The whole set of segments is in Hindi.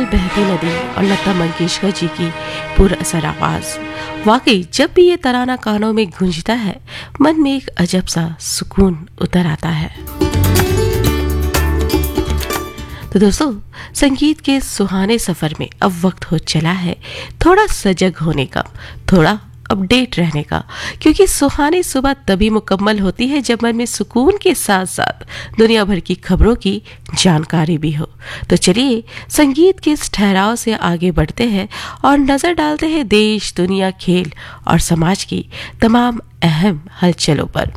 बहती नदी और लता मंगेशकर जी की पुरअसर आवाज। वाकई जब भी ये तराना कानों में गूंजता है, मन में एक अजब सा सुकून उतर आता है। तो दोस्तों, संगीत के सुहाने सफर में अब वक्त हो चला है थोड़ा सजग होने का, थोड़ा अपडेट रहने का, क्योंकि सुहानी सुबह तभी मुकम्मल होती है जब मन में सुकून के साथ साथ दुनिया भर की खबरों की जानकारी भी हो। तो चलिए संगीत के इस ठहराव से आगे बढ़ते हैं और नजर डालते हैं देश, दुनिया, खेल और समाज की तमाम अहम हलचलों पर।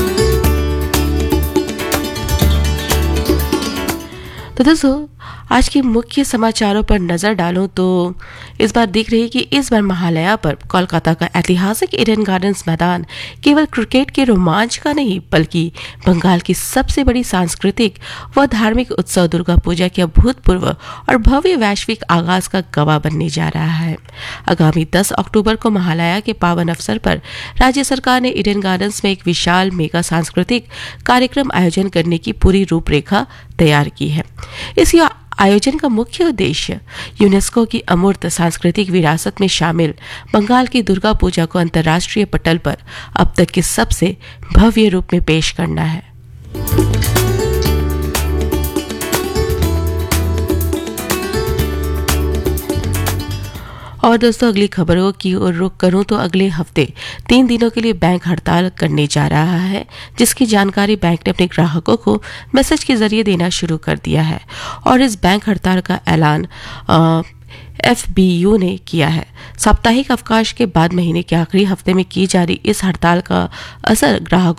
तो दोस्तों, आज के मुख्य समाचारों पर नजर डालूं तो इस बार दिख रही है कि इस बार महालया पर कोलकाता का ऐतिहासिक ईडन गार्डन्स मैदान केवल क्रिकेट के रोमांच का नहीं, बल्कि बंगाल की सबसे बड़ी सांस्कृतिक व धार्मिक उत्सव दुर्गा पूजा के अभूतपूर्व और भव्य वैश्विक आगाज का गवाह बनने जा रहा है। आगामी 10 अक्टूबर को महालया के पावन अवसर पर राज्य सरकार ने ईडन गार्डन्स में एक विशाल मेगा सांस्कृतिक कार्यक्रम आयोजन करने की पूरी रूपरेखा तैयार की है। इस आयोजन का मुख्य उद्देश्य यूनेस्को की अमूर्त सांस्कृतिक विरासत में शामिल बंगाल की दुर्गा पूजा को अंतर्राष्ट्रीय पटल पर अब तक के सबसे भव्य रूप में पेश करना है। और दोस्तों, अगली खबरों की ओर रुख करूं तो अगले हफ्ते 3 दिनों के लिए बैंक हड़ताल करने जा रहा है, जिसकी जानकारी बैंक ने अपने ग्राहकों को मैसेज के जरिए देना शुरू कर दिया है। और इस बैंक हड़ताल का ऐलान FBU ने किया है। साप्ताहिक अवकाश के बाद महीने के आखिरी हफ्ते में की जा रही इस हड़ताल का असर ग्राहकों